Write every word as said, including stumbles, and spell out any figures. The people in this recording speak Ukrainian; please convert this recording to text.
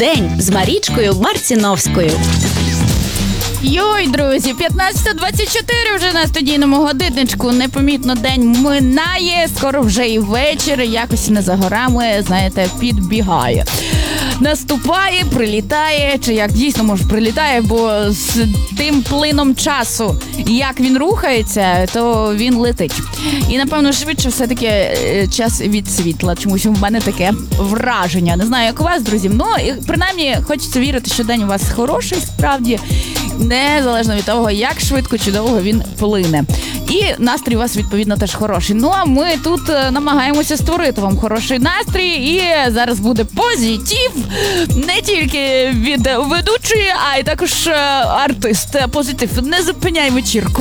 День з Марічкою Марціновською. Йой, друзі, п'ятнадцята двадцять чотири вже на студійному годинничку. Непомітно день минає, скоро вже і вечір, якось не за горами, знаєте, підбігає. Наступає, прилітає, чи як дійсно, може, прилітає, бо з тим плином часу, як він рухається, то він летить. І, напевно, швидше все-таки час від світла. Чомусь у мене таке враження. Не знаю, як у вас, друзі. Ну, і принаймні, хочеться вірити, що день у вас хороший, справді, незалежно від того, як швидко чи довго він плине. І настрій у вас, відповідно, теж хороший. Ну, а ми тут намагаємося створити вам хороший настрій. І зараз буде позитив не тільки від ведучої, а й також артист. Позитив. Не зупиняй вечірку.